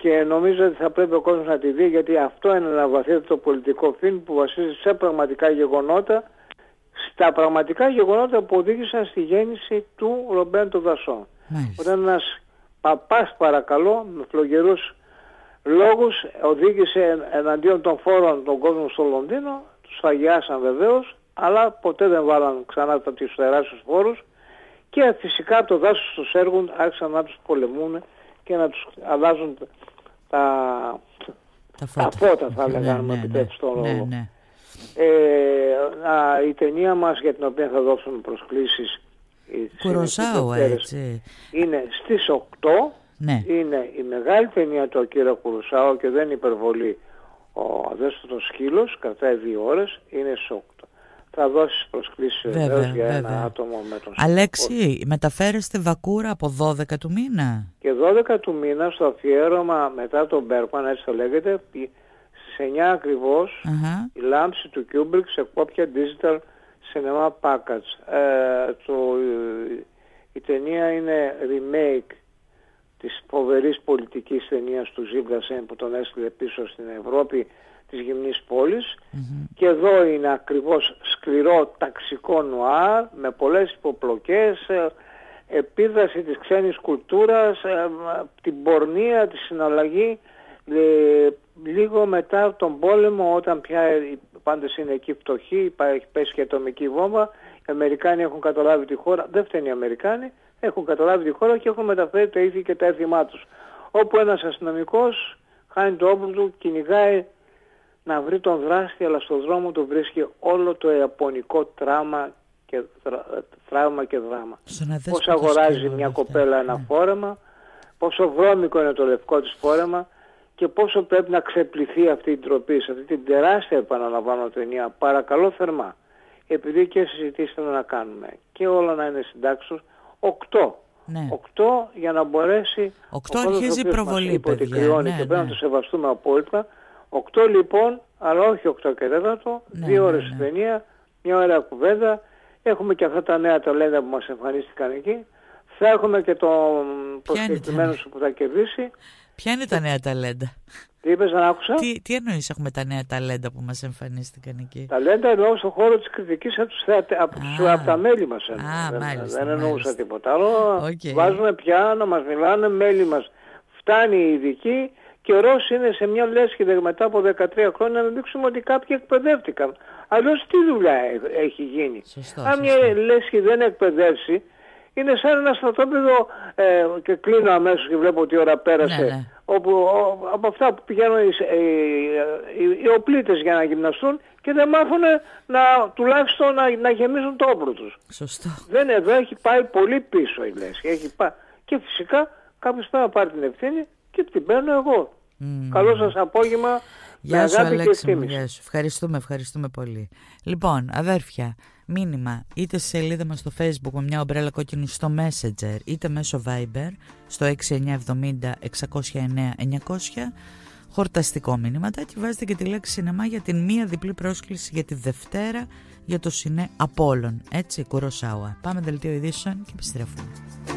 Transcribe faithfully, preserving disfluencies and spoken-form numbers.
και νομίζω ότι θα πρέπει ο κόσμος να τη δει, γιατί αυτό είναι ένα βαθύτερο πολιτικό φιλμ που βασίζεται σε πραγματικά γεγονότα, στα πραγματικά γεγονότα που οδήγησαν στη γέννηση του Ρομπέρτο Δασό. Όταν ένας παπάς, παρακαλώ, με φλογερούς λόγους οδήγησε εναντίον των φόρων τον κόσμο στο Λονδίνο, τους φαγιάσαν βεβαίως, αλλά ποτέ δεν βάλαν ξανά τα τους τεράστιους φόρους, και φυσικά από το δάσος τους έργων άρχισαν να τους πολεμούν και να τους αλλάζουν τα, τα φώτα, τα φώτα θα έλεγα, ναι, με επιτρέψει τον λόγο. Ναι, ναι. Ε, α, η ταινία μας, για την οποία θα δώσουμε προσκλήσεις, Κουροσάου, έτσι, είναι στις οκτώ. Ναι. Είναι η μεγάλη ταινία του Ακίρα Κουροσάου και δεν είναι υπερβολή. Ο Αδέσποτος Σκύλος, κρατάει δύο ώρες, είναι στις οκτώ. Θα δώσεις προσκλήσεις βεβαίως για βέβαια. Ένα άτομο με τον Αλέξη, Σκύλο. Μεταφέρεστε Βακούρα από δώδεκα του μήνα. Και δώδεκα του μήνα στο αφιέρωμα μετά τον Μπέρκμαν, έτσι το λέγεται, στις εννιά ακριβώς, uh-huh. η λάμψη του Κιούμπρικ σε κόπια digital cinema package. Ε, το, η ταινία είναι remake της φοβερής πολιτικής ταινίας του Ζιλ Γκασέν που τον έστειλε πίσω στην Ευρώπη, της γυμνής πόλης, mm-hmm. και εδώ είναι ακριβώς σκληρό ταξικό νουάρ με πολλές υποπλοκές, επίδραση της ξένης κουλτούρας, την πορνεία, τη συναλλαγή, λίγο μετά τον πόλεμο, όταν πια οι πάντες είναι εκεί φτωχοί, έχει πέσει και ατομική βόμβα, οι Αμερικάνοι έχουν καταλάβει τη χώρα, δεν φταίνει οι Αμερικάνοι, έχουν καταλάβει τη χώρα και έχουν μεταφέρει τα ήθη και τα έθιμά τους. Όπου ένας αστυνομικός χάνει το όπλο του, κυνηγάει να βρει τον δράστη, αλλά στον δρόμο του βρίσκει όλο το ιαπωνικό τράμα και, θράμα και δράμα. Πώς αγοράζει μια κοπέλα ένα φόρεμα, πόσο βρώμικο είναι το λευκό της φόρεμα και πόσο πρέπει να ξεπληθεί αυτή η ντροπή, σε αυτή την τεράστια, επαναλαμβάνω, ταινία. Παρακαλώ θερμά, επειδή και συζητήσεις θέλω να κάνουμε και όλα να είναι συντάξεις, οκτώ. Ναι. οκτώ για να μπορέσει οκτώ αρχίζει η προβολή, παιδιά. Ναι, και πρέπει ναι. να το σεβαστούμε απόλυτα. οκτώ λοιπόν, αλλά όχι οκτώ και τέταρτο, ναι, δύο ώρες ναι, ναι. ταινία, μια ωραία κουβέντα. Έχουμε και αυτά τα νέα ταλέντα που μας εμφανίστηκαν εκεί. Θα έχουμε και τον προσκεκλημένο σου που θα κερδίσει. Ποια είναι τα νέα ταλέντα? Τι είπες, δεν άκουσα? Τι, τι εννοείς έχουμε τα νέα ταλέντα που μας εμφανίστηκαν εκεί? Ταλέντα εννοώ στον χώρο της κριτικής από, τους θεατε... από, τους... από τα μέλη μας. Α, δεν, μάλιστα, δεν εννοούσα μάλιστα. τίποτα άλλο. Okay. Βάζουμε πια να μας μιλάνε μέλη μας. Φτάνει η ειδική. Καιρός είναι σε μια λέσχη μετά από δεκατρία χρόνια να δείξουμε ότι κάποιοι εκπαιδεύτηκαν. Αλλιώς τι δουλειά έχει γίνει? Σωστό, Αν σωστό. μια λέσχη δεν εκπαιδεύσει, είναι σαν ένα στρατόπεδο, ε, και κλείνω αμέσως και βλέπω τι ώρα πέρασε, ναι, ναι. όπου ο, από αυτά που πηγαίνουν οι, οι, οι, οι οπλίτες για να γυμναστούν και δεν μάθουν να, τουλάχιστον να, να γεμίζουν το όπλο τους. Σωστό. Δεν, εδώ έχει πάει πολύ πίσω η λέσχη. Έχει πάει. Και φυσικά κάποιος θα πάρει την ευθύνη και την παίρνω εγώ. Mm. Καλό σας απόγευμα. Γεια σου Αλέξη μου, γεια σου. Ευχαριστούμε, ευχαριστούμε πολύ. Λοιπόν, αδέρφια, μήνυμα είτε στη σελίδα μας στο Facebook με μια ομπρέλα κόκκινη στο Messenger, είτε μέσω Viber στο έξι εννιά επτά μηδέν εξακόσια εννέα εννιακόσια, χορταστικό μήνυματα, και βάζετε και τη λέξη σινεμά για την μία διπλή πρόσκληση για τη Δευτέρα για το Σινέ Απόλλων, έτσι, Κουροσάουα. Πάμε δελτίο ειδήσεων και επιστρέφουμε.